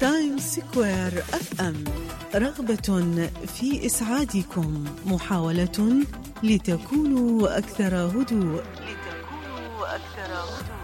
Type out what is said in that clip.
تايم سكوير اف ام، رغبة في إسعادكم، محاولة لتكونوا أكثر هدوء.